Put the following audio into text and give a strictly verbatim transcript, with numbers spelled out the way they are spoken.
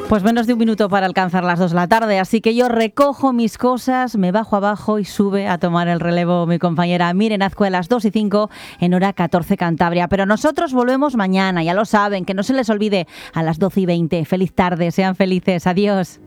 Pues menos de un minuto para alcanzar las dos de la tarde, así que yo recojo mis cosas, me bajo abajo y sube a tomar el relevo mi compañera Miren Azcue a las dos y cinco en hora catorce Cantabria. Pero nosotros volvemos mañana, ya lo saben, que no se les olvide, a las doce y veinte. Feliz tarde, sean felices, adiós.